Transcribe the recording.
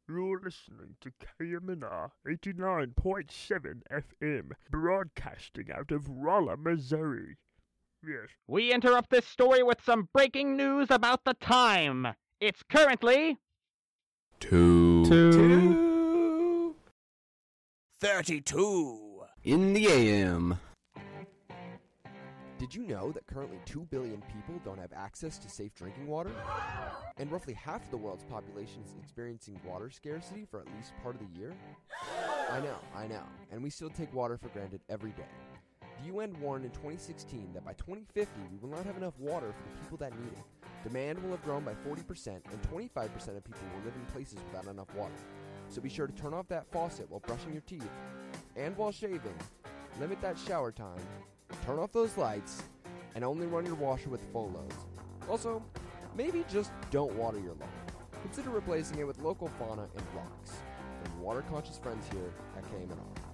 You're listening to KMNR 89.7 FM, broadcasting out of Rolla, Missouri. Yes. We interrupt this story with some breaking news about the time. It's currently 32 in the AM. Did you know that currently 2 billion people don't have access to safe drinking water? And roughly half of the world's population is experiencing water scarcity for at least part of the year? I know, and we still take water for granted every day. The UN warned in 2016 that by 2050 we will not have enough water for the people that need it. Demand will have grown by 40% and 25% of people will live in places without enough water. So be sure to turn off that faucet while brushing your teeth and while shaving, limit that shower time, turn off those lights, and only run your washer with full loads. Also, maybe just don't water your lawn. Consider replacing it with local fauna and rocks. From water-conscious friends here at KMNR.